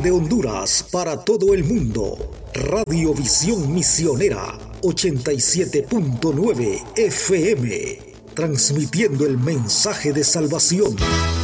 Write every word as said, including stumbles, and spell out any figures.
de Honduras para todo el mundo. Radiovisión Misionera ochenta y siete punto nueve F M, transmitiendo el mensaje de salvación.